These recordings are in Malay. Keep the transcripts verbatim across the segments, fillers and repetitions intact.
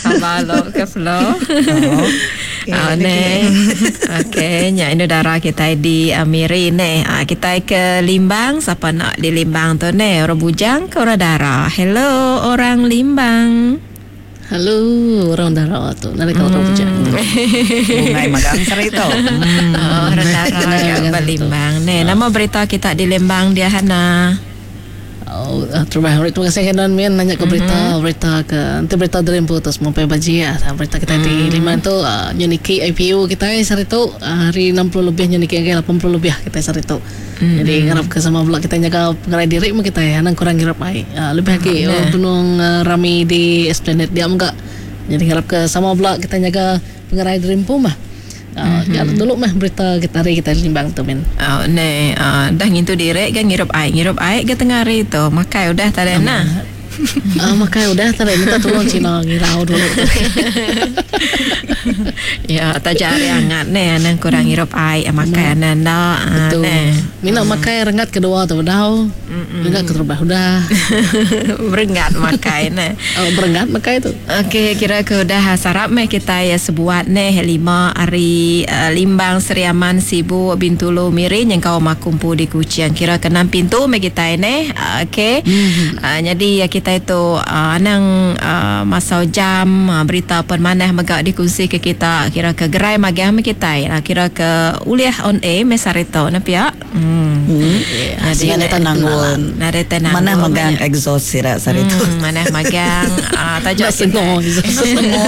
Kabalo ke flow. Oh. Ah, ne. Okey, nya ini darah kita di Amiri ne. Ah, kita ke Limbang, siapa nak di Limbang tu ne? Orang bujang ke orang darah? Hello, orang Limbang. Halo, orang darah tu. Nalika hmm. orang bujang. Bungai magang sarito. Hmm. Oh, orang darah yang Limbang ne. Nama berita kita di Limbang dia Hana. Oh, terima kasih. Terima kasih Henan Mian nanya ke berita, mm-hmm. berita ke nanti berita dari Rempo terus mau pergi baji ya. Berita kita mm-hmm. di lima tu uh, nyuniki I P O kita hari itu uh, hari enam puluh lebih nyuniki lagi lapan puluh lebih kita hari itu. Mm-hmm. Jadi ngarap ke sama pula kita jaga pengerai diri mu kita ya, nang kurang ngarap ai. Uh, lebih lagi mm-hmm. oh, tunung uh, rami di Esplanade dia enggak. Jadi ngarap ke sama pula kita jaga pengerai diri Rempo mah. Uh, mm-hmm. Dulu mah berita kita hari kita Limbang tu men. Oh ne, uh, dah ngintu direk kan ngirup ai, ngirup ai ke tengah hari tu. Makai udah tak ada nah. Ah, makai udah tak ada minta tolong Cina ngirau dulu. Ya, tak cari hangat ne, nang kurang ngirup ai, makai anan dah. Betul. Mina makai rengat kedua tu dah. Mina keterbah udah. Berengat makai ne. Oh, berengat makai tu. Okey, kira ke udah sarap meh kita ya sebuat ne lima hari uh, Limbang Seriaman Sibu Bintulu Mirin yang kau makumpu di Kucian. Kira ke enam pintu meh kita ne. Uh, Okey. Mm-hmm. Uh, jadi ya kita itu uh, anang uh, masa jam uh, berita permanah megak dikongsi ke kita kira ke gerai magang kita uh, kira ke uliah on air mesarito na pia hmm hmm yeah. Jadi tanangon na tanangon mana magang exhaust sira sarito hmm, mana magang uh, tajak sengo sengo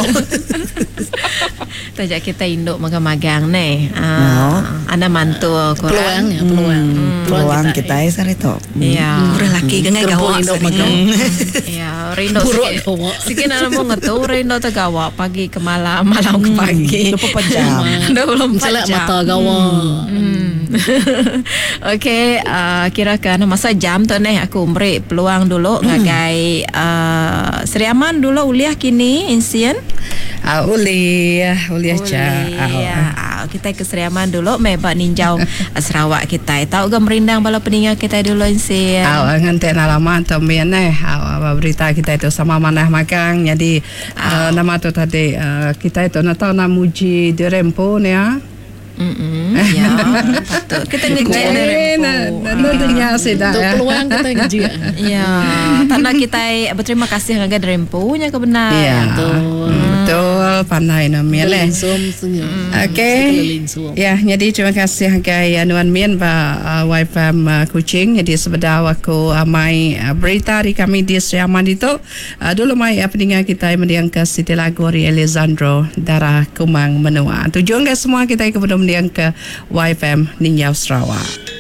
tajak kita induk magang-magang ne uh, no. Ana mantu peluang ya peluang hmm. peluang kita ai sarito ya lelaki gengai gawa induk magang. Ya, Rindo sikit nak mau ngetu Rindo tergawa pagi ke malam, malam ke pagi. dua puluh empat jam. dua puluh empat jam. jam. Mata gawa. Hmm. Okey, uh, kira-kira masa jam tu nih aku umri peluang dulu ngagai uh, Seriaman dulu uliah kini insien. Ah, uliah, uliah cha. Ah, kita ke Seriaman dulu mebak ninjau Sarawak kita. Tahu ke merindang bala peninggal kita dulu insien. Ah, nganten alamat tu mian eh. Ah, berita kita itu sama manah magang. Jadi uh, nama tu tadi uh, kita itu nak tahu nak muji di Rempo ni ya. Mm-mm, ya, patut. Kita ngeji Rempo. Nak dengar sedap ya. Peluang kita ngeji. Ya, tak nak kita berterima kasih dengan Rempo nya kebenar. Ya, betul. Betul, pandai nama leh. Okey. Ya, jadi terima kasih ke Anuan Mian ba uh, Y F M uh, Kuching. Jadi sebentar aku uh, mai uh, berita di kami di Seriaman itu. Uh, dulu mai uh, pendengar kita yang mendiang ke Siti Lagori Alessandro Darah Kumang Menua. Tujuan ke semua kita kepada mendiang ke Y F M Ninjau Sarawak.